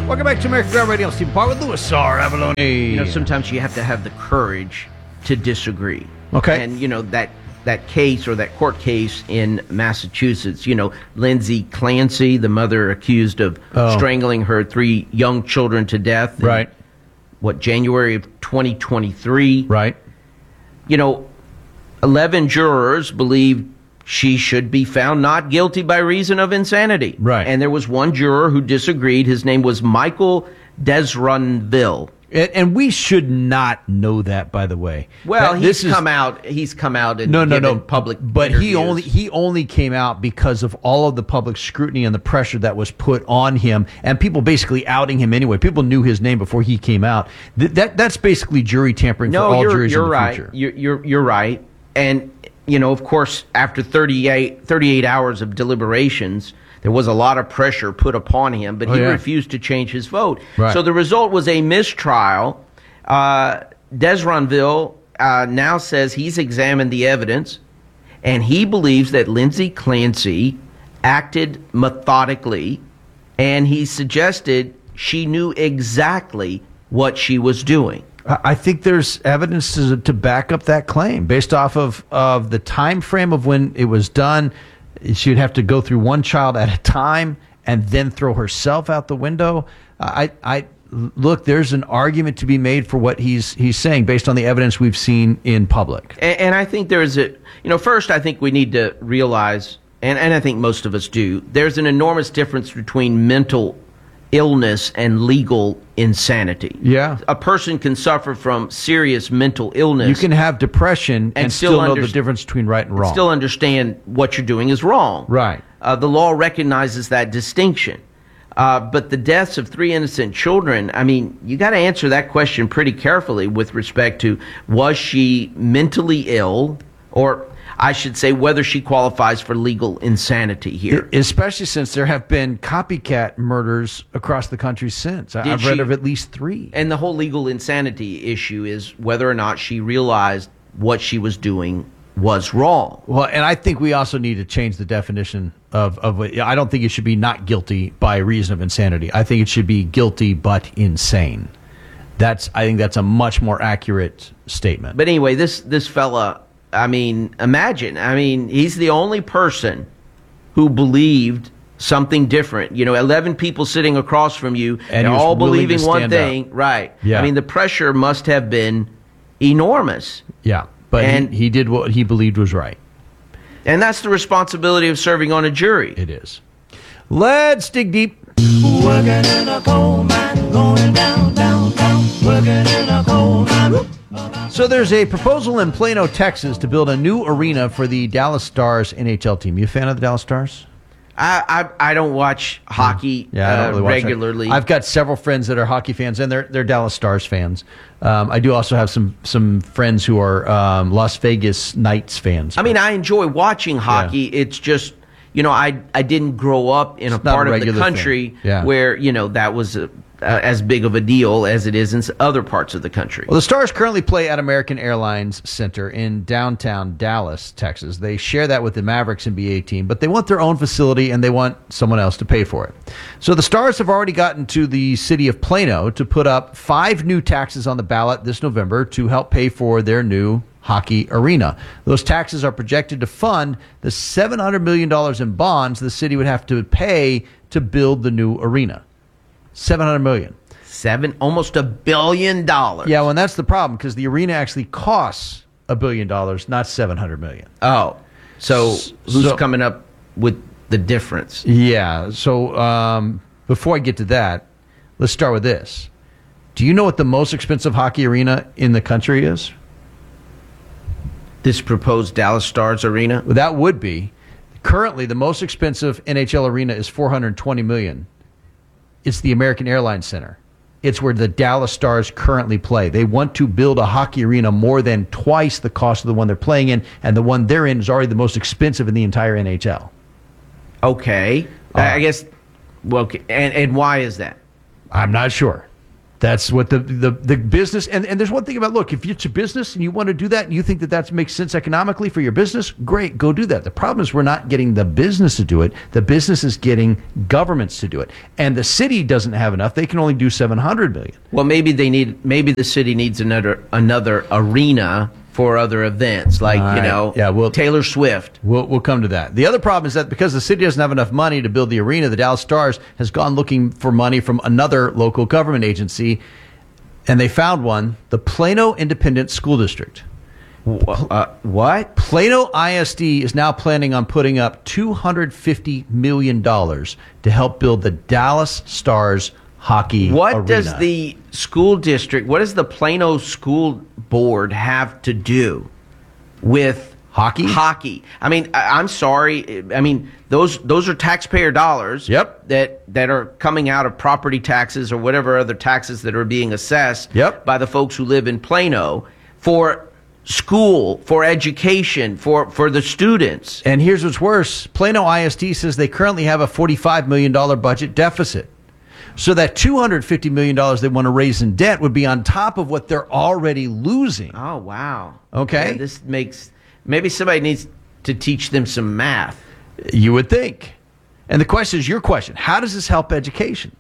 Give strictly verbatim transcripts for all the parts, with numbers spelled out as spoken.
Welcome back to American Ground Radio. Steve Parr with Louis R. Avalone. You know, sometimes you have to have the courage to disagree. Okay. And, you know, that that case or that court case in Massachusetts, you know, Lindsay Clancy, the mother accused of Oh. strangling her three young children to death. in, Right. What, January of twenty twenty-three? Right. You know, eleven jurors believed she should be found not guilty by reason of insanity. Right. And there was one juror who disagreed. His name was Michael Desronville. And, and we should not know that, by the way. Well, That- he's this is- come out. He's come out and No, no, given no. public. But he interviews. only he only came out because of all of the public scrutiny and the pressure that was put on him, and people basically outing him anyway. People knew his name before he came out. Th- that that's basically jury tampering No, for all you're, juries you're in the right. future. You're, you're you're right. And you know, of course, after thirty-eight, thirty-eight hours of deliberations, there was a lot of pressure put upon him, but Oh, he yeah. refused to change his vote. Right. So the result was a mistrial. Uh, Desronville uh, now says he's examined the evidence, and he believes that Lindsay Clancy acted methodically, and he suggested she knew exactly what she was doing. I I think there's evidence to, to back up that claim based off of, of the time frame of when it was done. She'd have to go through one child at a time and then throw herself out the window. I, I look. There's an argument to be made for what he's he's saying based on the evidence we've seen in public. And, and I think there's a, you know, first I think we need to realize, and, and I think most of us do, there's an enormous difference between mental illness and legal insanity. Yeah. A person can suffer from serious mental illness. You can have depression and, And still, still know under- the difference between right and wrong. still understand what you're doing is wrong. Right. Uh, the law recognizes that distinction. Uh, but the deaths of three innocent children, I mean, you got to answer that question pretty carefully with respect to, was she mentally ill, or I should say whether she qualifies for legal insanity here. Especially since there have been copycat murders across the country since. I- Did I've read she- of at least three. And the whole legal insanity issue is whether or not she realized what she was doing was wrong. Well, and I think we also need to change the definition of, of what- I don't think it should be not guilty by reason of insanity. I think it should be guilty but insane. That's I think that's a much more accurate statement. But anyway, this this fella, I mean, imagine. I mean, he's the only person who believed something different. You know, eleven people sitting across from you, And they're he was all willing to believing one stand thing. Right. Yeah. I mean, the pressure must have been enormous. yeah, but and- he, he did what he believed was right. And that's the responsibility of serving on a jury. It is. Let's dig deep. Working in a coal mine, going down, down, down. Working in a coal mine. So there's a proposal in Plano, Texas to build a new arena for the Dallas Stars N H L team. You a fan of the Dallas Stars? I, I I don't watch hockey Yeah, I don't uh, really watch it. regularly. I've got several friends that are hockey fans, and they're they're Dallas Stars fans. Um, I do also have some some friends who are um, Las Vegas Knights fans. I mean, I enjoy watching hockey. It's just, you know, I I didn't grow up in It's a not part a of the regular country thing. Yeah. where, you know, that was a, uh, as big of a deal as it is in s- other parts of the country. Well, the Stars currently play at American Airlines Center in downtown Dallas, Texas. They share that with the Mavericks N B A team, but they want their own facility and they want someone else to pay for it. So the Stars have already gotten to the city of Plano to put up five new taxes on the ballot this November to help pay for their new hockey arena. Those taxes are projected to fund the seven hundred million dollars in bonds the city would have to pay to build the new arena. seven hundred million dollars. Seven, almost a billion dollars. Yeah, well, and that's the problem because the arena actually costs a billion dollars, not seven hundred million. Oh, so who's so- coming up with the difference? Yeah. So um, before I get to that, let's start with this. Do you know what the most expensive hockey arena in the country is? This proposed Dallas Stars arena? Well, that would be currently the most expensive N H L arena is four hundred twenty million dollars. It's the American Airlines Center. It's where the Dallas Stars currently play. They want to build a hockey arena more than twice the cost of the one they're playing in, and the one they're in is already the most expensive in the entire N H L. Okay. Uh, I guess, well, okay, and, and why is that? I'm not sure. That's what the, the, the business, and, and there's one thing about, look, if it's a business and you want to do that and you think that that makes sense economically for your business, great, go do that. The problem is we're not getting the business to do it. The business is getting governments to do it. And the city doesn't have enough. They can only do seven hundred million. Well, maybe they need, maybe the city needs another another arena for other events, like, All you right. know, Yeah, well- Taylor Swift. We'll, we'll come to that. The other problem is that because the city doesn't have enough money to build the arena, the Dallas Stars has gone looking for money from another local government agency, and they found one, the Plano Independent School District. Uh, what? Plano I S D is now planning on putting up two hundred fifty million dollars to help build the Dallas Stars hockey What arena. does the school district, what does the Plano School Board have to do with Hockey? Hockey. I mean, I, I'm sorry. I mean, those those are taxpayer dollars. Yep. That that are coming out of property taxes or whatever other taxes that are being assessed. Yep. By the folks who live in Plano for school, for education, for for the students. And here's what's worse. Plano I S D says they currently have a forty-five million dollars budget deficit. So that two hundred fifty million dollars they want to raise in debt would be on top of what they're already losing. Oh wow. Okay. Yeah, this makes maybe somebody needs to teach them some math. You would think. And the question is your question. How does this help education?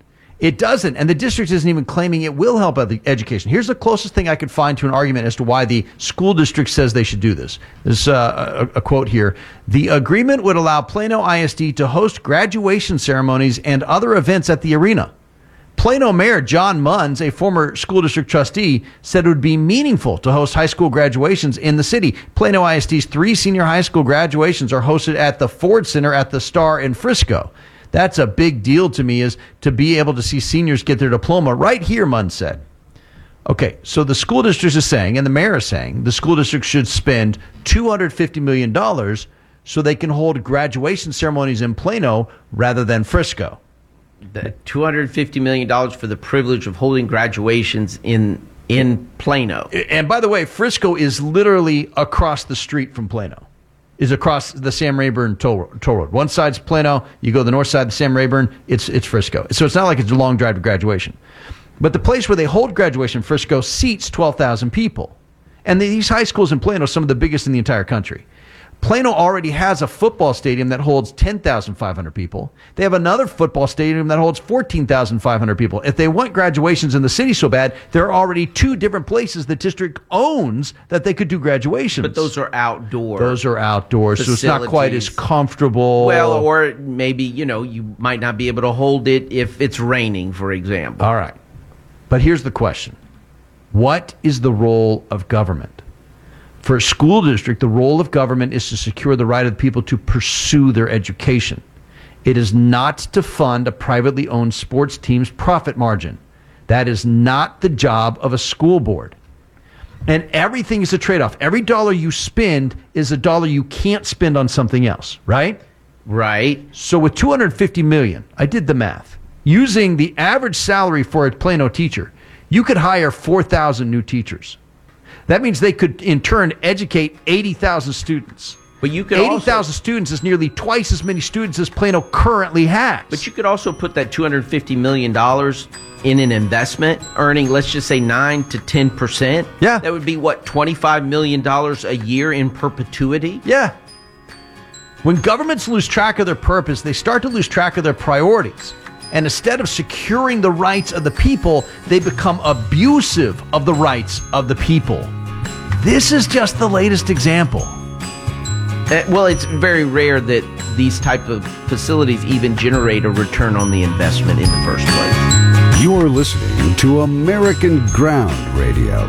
It doesn't. And the district isn't even claiming it will help ed- education. Here's the closest thing I could find to an argument as to why the school district says they should do this. There's uh, a, a quote here. The agreement would allow Plano I S D to host graduation ceremonies and other events at the arena. Plano Mayor John Munns, a former school district trustee, said it would be meaningful to host high school graduations in the city. Plano I S D's three senior high school graduations are hosted at the Ford Center at the Star in Frisco. That's a big deal to me, is to be able to see seniors get their diploma right here, Munn said. Okay, so the school district is saying, and the mayor is saying, the school district should spend two hundred fifty million dollars so they can hold graduation ceremonies in Plano rather than Frisco. The two hundred fifty million dollars for the privilege of holding graduations in in Plano. And by the way, Frisco is literally across the street from Plano. Is across the Sam Rayburn toll, toll road. One side's Plano, you go to the north side of Sam Rayburn, it's it's Frisco. So it's not like it's a long drive to graduation. But the place where they hold graduation, Frisco, seats twelve thousand people. And these high schools in Plano are some of the biggest in the entire country. Plano already has a football stadium that holds ten thousand five hundred people. They have another football stadium that holds fourteen thousand five hundred people. If they want graduations in the city so bad, there are already two different places the district owns that they could do graduations. But those are outdoor. Those are outdoors, so it's not quite as facilities. comfortable. Well, or maybe, you know, you might not be able to hold it if it's raining, for example. All right. But here's the question. What is the role of government? For a school district, the role of government is to secure the right of the people to pursue their education. It is not to fund a privately owned sports team's profit margin. That is not the job of a school board. And everything is a trade-off. Every dollar you spend is a dollar you can't spend on something else, right? Right. So with two hundred fifty million dollars, I did the math. Using the average salary for a Plano teacher, you could hire four thousand new teachers. That means they could, in turn, educate eighty thousand students. But you could eighty thousand also, students is nearly twice as many students as Plano currently has. But you could also put that two hundred fifty million dollars in an investment, earning, let's just say, nine to ten percent. Yeah. That would be, what, twenty-five million dollars a year in perpetuity? Yeah. When governments lose track of their purpose, they start to lose track of their priorities. And instead of securing the rights of the people, they become abusive of the rights of the people. This is just the latest example. Uh, well, it's very rare that these type of facilities even generate a return on the investment in the first place. You're listening to American Ground Radio.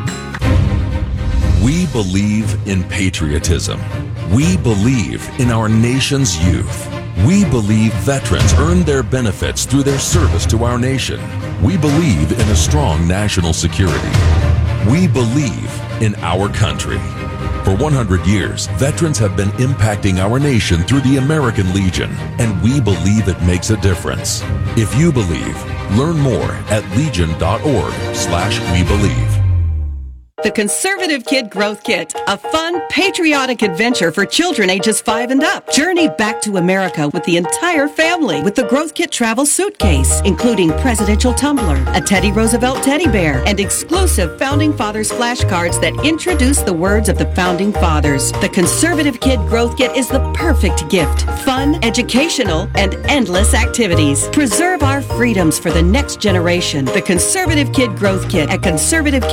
We believe in patriotism. We believe in our nation's youth. We believe veterans earn their benefits through their service to our nation. We believe in a strong national security. We believe in our country. For one hundred years, veterans have been impacting our nation through the American Legion, and we believe it makes a difference. If you believe, learn more at legion dot org slash we believe. The Conservative Kid Growth Kit, a fun, patriotic adventure for children ages five and up. Journey back to America with the entire family with the Growth Kit travel suitcase, including presidential tumbler, a Teddy Roosevelt teddy bear, and exclusive Founding Fathers flashcards that introduce the words of the Founding Fathers. The Conservative Kid Growth Kit is the perfect gift. Fun, educational, and endless activities. Preserve our freedoms for the next generation. The Conservative Kid Growth Kit at conservative